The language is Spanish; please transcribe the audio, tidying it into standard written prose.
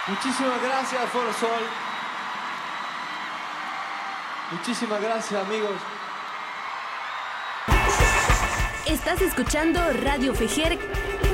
Muchísimas gracias, Foro Sol. Muchísimas gracias, amigos. Estás escuchando Radio Fejer